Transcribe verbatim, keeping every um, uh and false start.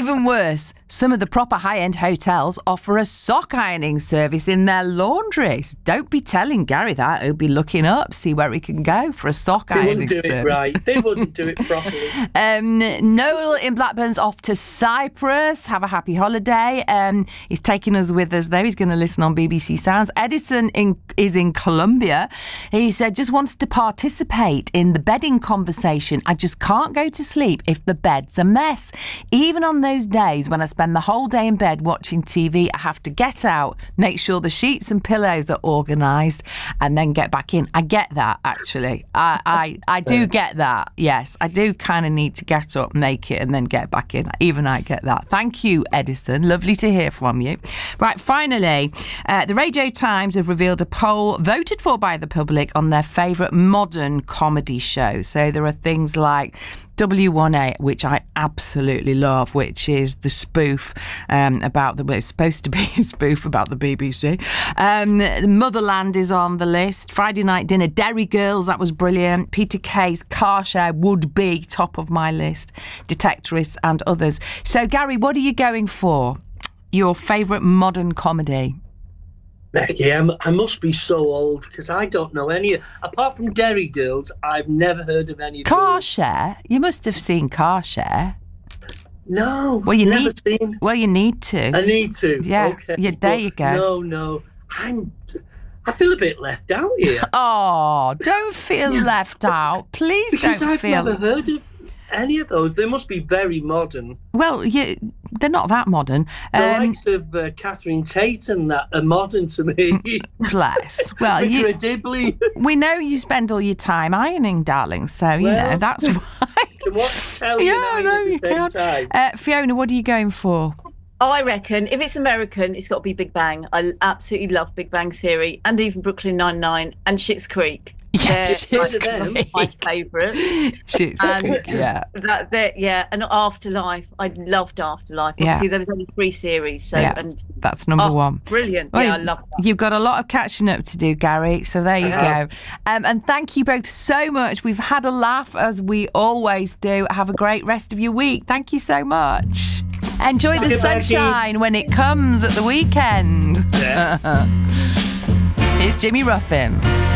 Even worse, some of the proper high-end hotels offer a sock ironing service in their laundries. Don't be telling Gary that. He'll be looking up, see where he can go for a sock they ironing service. They wouldn't do service. it right. They wouldn't do it properly. Um, Noel in Blackburn's off to Cyprus. Have a happy holiday. Um, he's taking us with us, though. He's going to listen on B B C Sounds. Edison in, is in Colombia. He said, just wants to participate in the bedding conversation. I just can't go to sleep if the bed's a mess. Even on those days when I spend the whole day in bed watching T V, I have to get out, make sure the sheets and pillows are organised, and then get back in. I get that, actually. I, I, I do get that. Yes, I do kind of need to get up, make it, and then get back in. Even I get that. Thank you, Edison. Lovely to hear from you. Right, finally, uh, the Radio Times have revealed a poll voted for by the public on their favourite modern comedy show. So there are things like W one A, which I absolutely love, which is the spoof um, about the, well, it's supposed to be a spoof about the B B C. Um, Motherland is on the list. Friday Night Dinner, Derry Girls, that was brilliant. Peter Kay's Car Share would be top of my list. Detectorists and others. So, Gary, what are you going for? Your favourite modern comedy? Becky, I'm, I must be so old because I don't know any. Apart from Derry Girls, I've never heard of any. Car Share? You must have seen Car Share. No, well, you never need. Seen. Well, you need to. I need to. Yeah, okay. yeah. There but you go. No, no, I'm. I feel a bit left out here. Oh, don't feel left out. Please because don't I've feel. never heard of any of those. They must be very modern. Well, you, they're not that modern. The Um, likes of uh, Catherine Tate and that are modern to me. Bless. Well, you, incredibly. We know you spend all your time ironing, darling. So you Well, know that's why. Can watch telly Yeah, and no, iron you at the same can't. time. Uh, Fiona, what are you going for? I reckon if it's American, it's got to be Big Bang. I absolutely love Big Bang Theory and even Brooklyn Nine-Nine and Schitt's Creek. Yeah, They're Schitt's like Creek. my favourite. Schitt's Creek, yeah. That, that, yeah, and Afterlife. I loved Afterlife. Yeah. Obviously, there was only three series, so Yeah, and that's number oh, one. Brilliant. Well, yeah, I love that. You've got a lot of catching up to do, Gary. So there you Yeah. go. Um, and thank you both so much. We've had a laugh, as we always do. Have a great rest of your week. Thank you so much. Enjoy the Thank you, Becky. sunshine when it comes at the weekend. Yeah. It's Jimmy Ruffin.